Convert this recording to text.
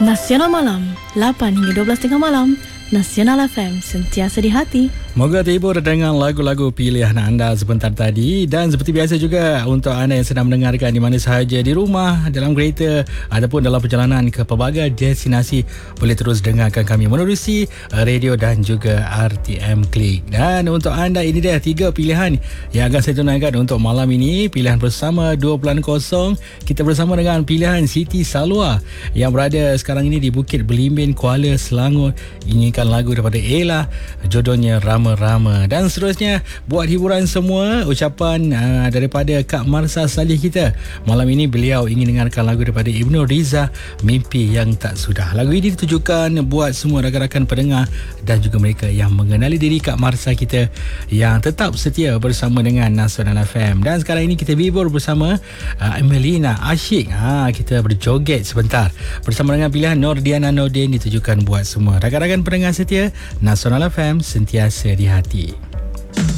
Nasional Malam 8 hingga 12 tengah malam. Nasional FM, sentiasa di hati. Moga terhibur dengan lagu-lagu pilihan anda sebentar tadi. Dan seperti biasa juga, untuk anda yang sedang mendengarkan di mana sahaja, di rumah, dalam kereta ataupun dalam perjalanan ke pelbagai destinasi, boleh terus dengarkan kami menerusi radio dan juga RTM Klik. Dan untuk anda, ini dia 3 pilihan yang akan saya tunaikan untuk malam ini. Pilihan bersama 2.0, kita bersama dengan pilihan Siti Salwa yang berada sekarang ini di Bukit Belimbing, Kuala Selangor. Inginkan lagu daripada Ella, jodohnya Rama-Rama. Dan seterusnya, buat hiburan semua, ucapan daripada Kak Marsa Salih kita. Malam ini beliau ingin dengarkan lagu daripada Ibnu Riza, Mimpi Yang Tak Sudah. Lagu ini ditujukan buat semua rakan-rakan pendengar dan juga mereka yang mengenali diri Kak Marsa kita, yang tetap setia bersama dengan Nasional FM. Dan sekarang ini kita berhibur bersama Emelina Asyik. Kita berjoget sebentar bersama dengan pilihan Nordiana Nordin, ditujukan buat semua rakan-rakan pendengar setia Nasional FM, sentiasa di hati.